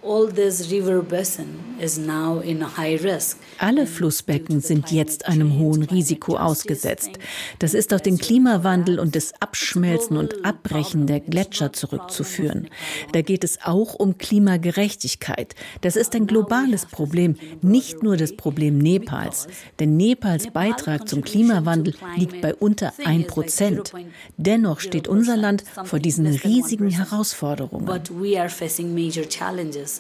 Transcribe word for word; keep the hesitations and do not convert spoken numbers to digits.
Alle Flussbecken sind jetzt einem hohen Risiko ausgesetzt. Das ist auf den Klimawandel und das Abschmelzen und Abbrechen der Gletscher zurückzuführen. Da geht es auch um Klimagerechtigkeit. Das ist ein globales Problem, nicht nur das Problem Nepals. Denn Nepals Beitrag zum Klimawandel liegt bei unter ein Prozent. Dennoch steht unser Land vor diesen riesigen Herausforderungen.